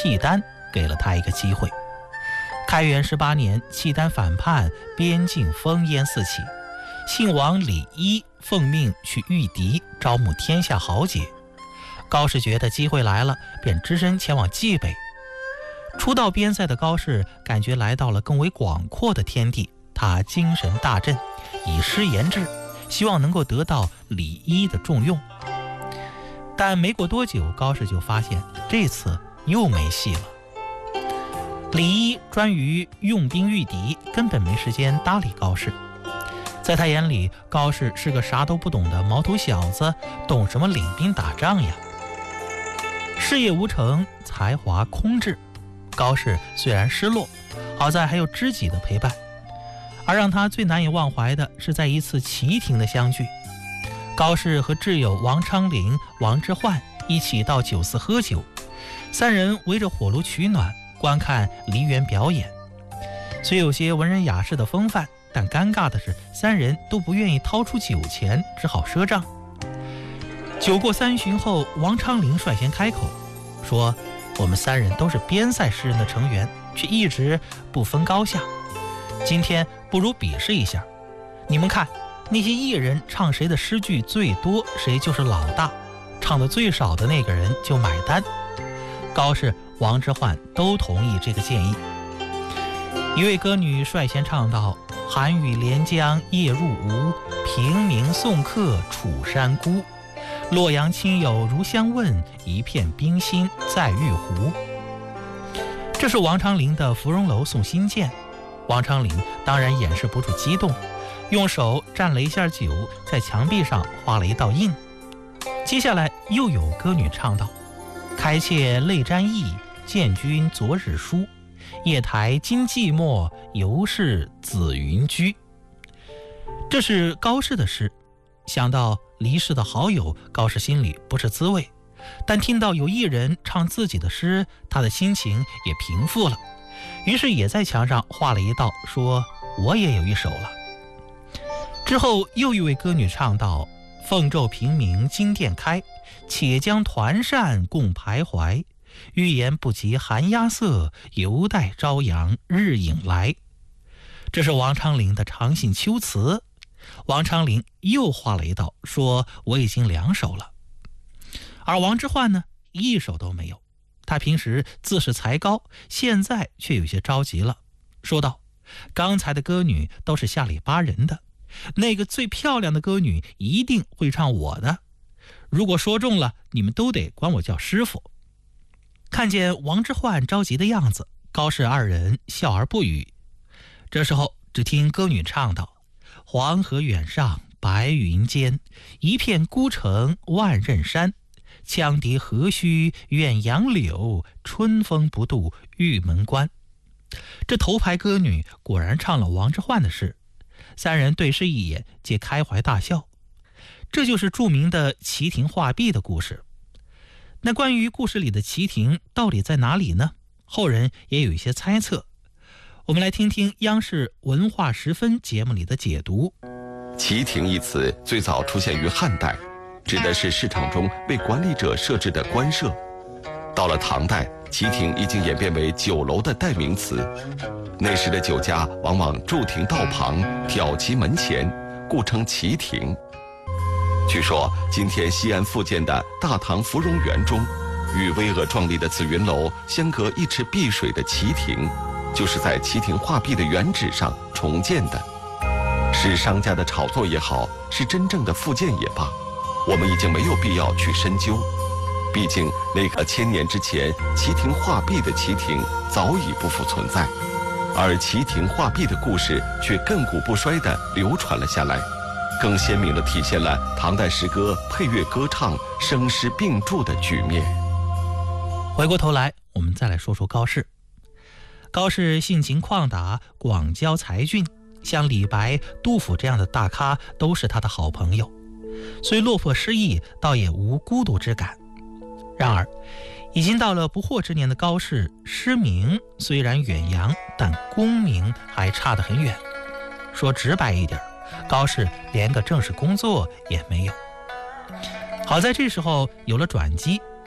契丹给了他一个机会。开元18年，契丹反叛，边境烽烟四起，信王李一奉命去御敌，招募天下豪杰。高适觉得机会来了，便只身前往蓟北。初到边塞的高适感觉来到了更为广阔的天地，他精神大振，以诗言志，希望能够得到李一的重用。但没过多久，高适就发现这次又没戏了。李一专于用兵御敌，根本没时间搭理高适。在他眼里，高适是个啥都不懂的毛头小子，懂什么领兵打仗呀？事业无成，才华空置。高适虽然失落，好在还有知己的陪伴。而让他最难以忘怀的是在一次旗亭的相聚，高适和挚友王昌龄、王之涣一起到酒肆喝酒，三人围着火炉取暖，观看梨园表演。虽有些文人雅士的风范，但尴尬的是三人都不愿意掏出酒钱，只好赊账。酒过3巡后，王昌龄率先开口说，我们三人都是边塞诗人的成员，却一直不分高下，今天不如比试一下，你们看那些艺人唱谁的诗句最多，谁就是老大，唱的最少的那个人就买单。高适、王之涣都同意这个建议。一位歌女率先唱道，寒雨连江夜入吴，平明送客楚山孤，洛阳亲友如相问，一片冰心在玉壶。这是王昌龄的《芙蓉楼送辛渐》。王昌龄当然掩饰不住激动，用手蘸了一下酒，在墙壁上画了一道印。接下来又有歌女唱道，开妾泪沾衣，见君昨日书，夜台今寂寞，犹是紫云居。这是高适的诗。想到离世的好友，高适心里不是滋味，但听到有艺人唱自己的诗，他的心情也平复了，于是也在墙上画了一道，说我也有一首了。之后又一位歌女唱道，凤骤平明金殿开，且将团扇共徘徊，欲言不及寒鸦色，犹待朝阳日影来。这是王昌龄的长信秋词。王昌龄又画了一道，说我已经2首了。而王之涣呢，1首都没有。他平时自视才高，现在却有些着急了，说道，刚才的歌女都是下里巴人的，那个最漂亮的歌女一定会唱我的，如果说中了，你们都得管我叫师傅。看见王之涣着急的样子，高适二人笑而不语。这时候只听歌女唱道，黄河远上白云间，一片孤城万仞山，羌笛何须远杨柳，春风不度玉门关。这头牌歌女果然唱了王之涣的诗，三人对视一眼，皆开怀大笑。这就是著名的旗亭画壁的故事。那关于故事里的旗亭到底在哪里呢？后人也有一些猜测。我们来听听央视文化十分节目里的解读。 旗亭一词最早出现于汉代，指的是市场中为管理者设置的官舍。到了唐代，旗亭已经演变为酒楼的代名词。那时的酒家往往筑亭道旁，挑旗门前，故称旗亭。据说今天西安附近的大唐芙蓉园中，与巍峨壮丽的紫云楼相隔1池碧水的旗亭，就是在旗亭画壁的原址上重建的。是商家的炒作也好，是真正的复建也罢，我们已经没有必要去深究。毕竟那个1000年之前旗亭画壁的旗亭早已不复存在，而旗亭画壁的故事却亘古不衰地流传了下来，更鲜明地体现了唐代诗歌配乐歌唱、声诗并著的局面。 回过头来，我们再来说说高适。高适性情旷达，广交才俊，像李白、杜甫这样的大咖都是他的好朋友，虽落魄失意，倒也无孤独之感。然而已经到了不惑之年的高适，诗名虽然远扬，但功名还差得很远。说直白一点，高适连个正式工作也没有。好在这时候有了转机，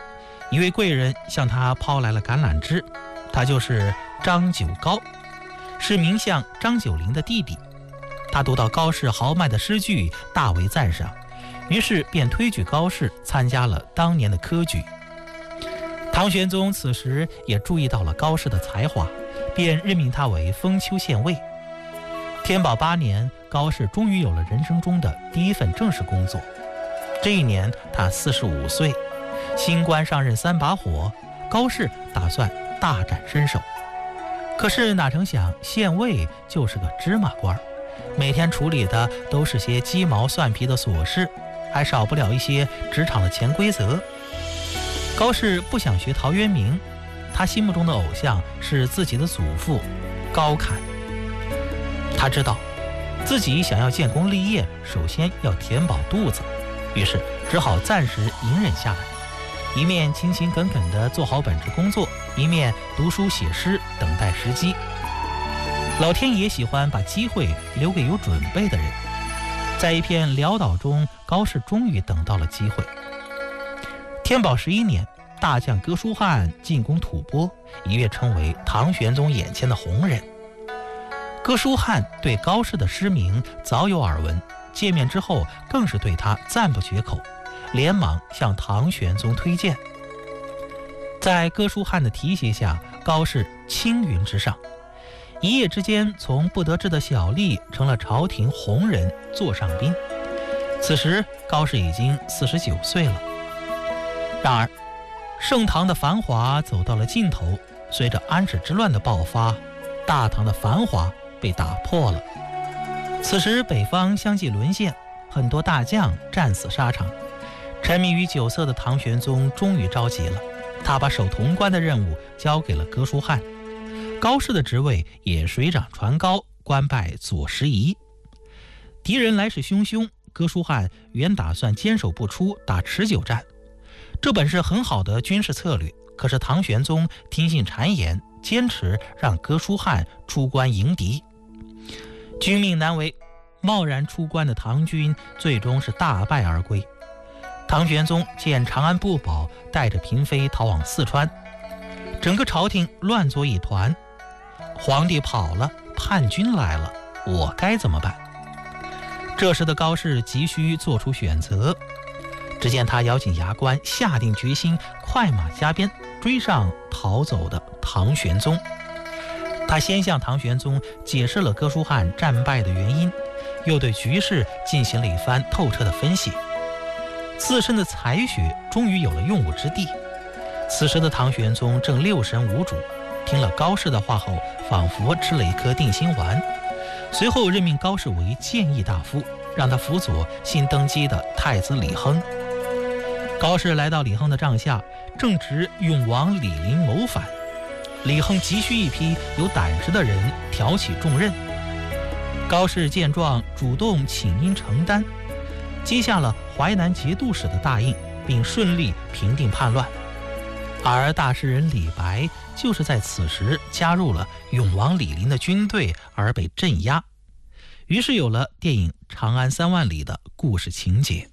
一位贵人向他抛来了橄榄枝，他就是张九高，是名相张九龄的弟弟。他读到高适豪迈的诗句，大为赞赏，于是便推举高适参加了当年的科举。唐玄宗此时也注意到了高适的才华，便任命他为封丘县尉。天宝8年，高适终于有了人生中的第一份正式工作。这一年他45岁，新官上任3把火，高适打算大展身手。可是哪成想，县尉就是个芝麻官，每天处理的都是些鸡毛蒜皮的琐事，还少不了一些职场的潜规则。高适不想学陶渊明，他心目中的偶像是自己的祖父高侃。他知道自己想要建功立业，首先要填饱肚子，于是只好暂时隐忍下来，一面勤勤恳恳地做好本职工作，一面读书写诗，等待时机。老天爷喜欢把机会留给有准备的人。在一片潦倒中，高适终于等到了机会。天宝11年，大将哥舒翰进攻吐蕃，一跃成为唐玄宗眼前的红人。哥舒翰对高适的诗名早有耳闻，见面之后更是对他赞不绝口，连忙向唐玄宗推荐。在哥舒翰的提携下，高适青云直上，一夜之间从不得志的小吏成了朝廷红人，座上宾。此时高适已经49岁了。然而盛唐的繁华走到了尽头，随着安史之乱的爆发，大唐的繁华被打破了。此时北方相继沦陷，很多大将战死沙场，沉迷于酒色的唐玄宗终于着急了，他把守潼关的任务交给了哥舒翰，高适的职位也水涨船高，官拜左拾遗。敌人来势汹汹，哥舒翰原打算坚守不出，打持久战，这本是很好的军事策略，可是唐玄宗听信谗言，坚持让哥舒翰出关迎敌。军命难违，贸然出关的唐军最终是大败而归。唐玄宗见长安不保，带着嫔妃逃往四川，整个朝廷乱作一团。皇帝跑了，叛军来了，我该怎么办？这时的高适急需做出选择。只见他咬紧牙关，下定决心，快马加鞭追上逃走的唐玄宗。他先向唐玄宗解释了哥舒翰战败的原因，又对局势进行了一番透彻的分析。自身的才学终于有了用武之地。此时的唐玄宗正六神无主，听了高适的话后，仿佛吃了一颗定心丸，随后任命高适为谏议大夫，让他辅佐新登基的太子李亨。高适来到李亨的帐下，正值永王李璘谋反，李亨急需一批有胆识的人挑起重任。高适见状，主动请缨承担，接下了淮南节度使的大印，并顺利平定叛乱。而大诗人李白就是在此时加入了永王李璘的军队而被镇压，于是有了电影《长安3万里》的故事情节。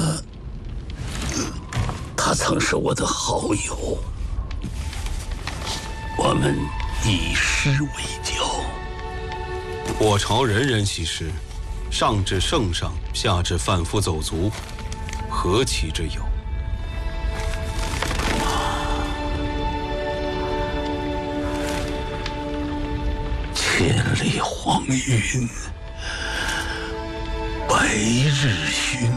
他曾是我的好友，我们以诗为交。 我朝人人喜诗，上至圣上，下至贩夫走卒，何其之有！ 千里黄云，白日曛。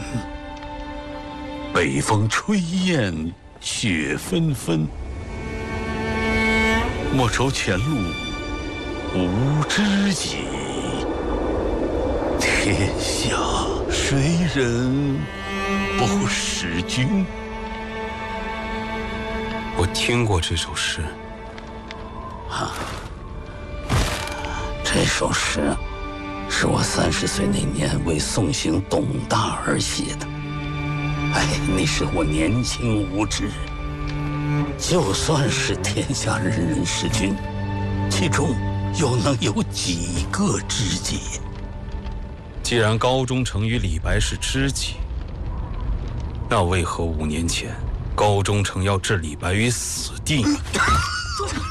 北风吹雁，雪纷纷。莫愁前路无知己，天下谁人不识君？ 我听过这首诗。 这首诗是我30岁那年为送行董大而写的。那时我年轻无知，就算是天下人人识君，其中又能有几个知己？ 既然高忠诚与李白是知己，那为何5年前高忠诚要置李白于死地。